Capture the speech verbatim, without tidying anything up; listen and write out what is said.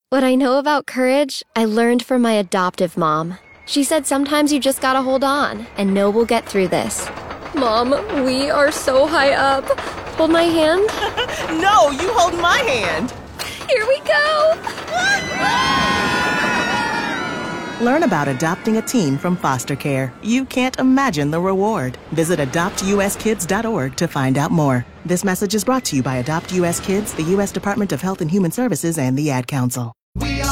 What I know about courage, I learned from my adoptive mom. She said sometimes you just gotta hold on and know we'll get through this. Mom, we are so high up. Hold my hand? No, you hold my hand. Here we go. Learn about adopting a teen from foster care. You can't imagine the reward. Visit adopt u s kids dot org to find out more. This message is brought to you by Adopt U S Kids, the U S Department of Health and Human Services, and the Ad Council.